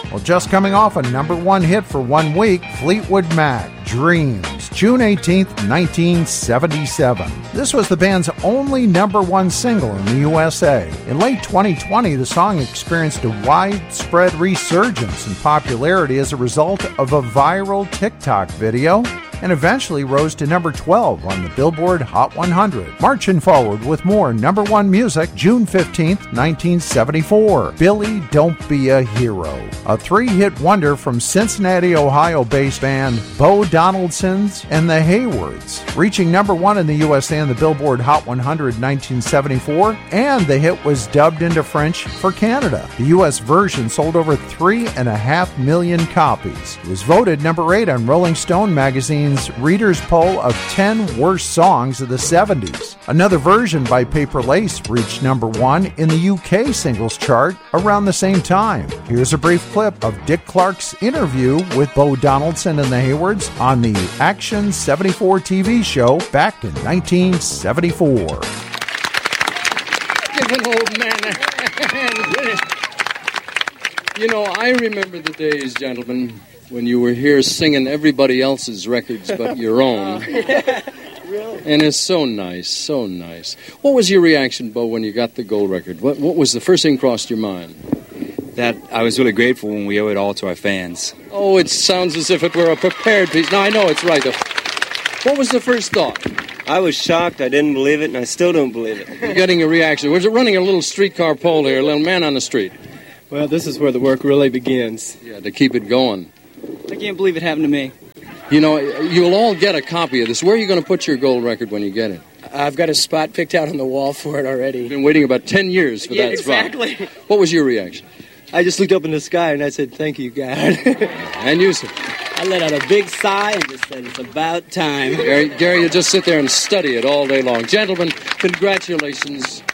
Well, just coming off a number one hit for 1 week, Fleetwood Mac, Dreams, June 18th, 1977. This was the band's only number one single in the USA. In late 2020, the song experienced a widespread resurgence in popularity as a result of a viral TikTok video, and eventually rose to number 12 on the Billboard Hot 100. Marching forward with more number one music, June 15th, 1974, Billy Don't Be a Hero, a three-hit wonder from Cincinnati, Ohio-based band Bo Donaldson's and the Haywards, reaching number one in the USA on the Billboard Hot 100 in 1974, and the hit was dubbed into French for Canada. The US version sold over 3.5 million copies. It was voted number 8 on Rolling Stone magazine's Reader's Poll of 10 Worst Songs of the 70s. Another version by Paper Lace reached number 1 in the UK singles chart around the same time. Here's a brief clip of Dick Clark's interview with Bo Donaldson and the Haywards on the Action 74 TV show back in 1974. Give an old man a hand. You know, I remember the days, gentlemen, when you were here singing everybody else's records but your own. Really? And it's so nice, so nice. What was your reaction, Bo, when you got the gold record? What was the first thing crossed your mind? That I was really grateful when we owe it all to our fans. Oh, it sounds as if it were a prepared piece. Now, I know it's right. What was the first thought? I was shocked. I didn't believe it, and I still don't believe it. You're getting a reaction. We're running a little streetcar pole here, a little man on the street. Well, this is where the work really begins. Yeah, to keep it going. I can't believe it happened to me. You know, you'll all get a copy of this. Where are you going to put your gold record when you get it? I've got a spot picked out on the wall for it already. You've been waiting about 10 years for that exactly. spot. What was your reaction? I just looked up in the sky and I said, thank you, God. And you said? I let out a big sigh and just said, it's about time. Gary, you just sit there and study it all day long. Gentlemen, congratulations.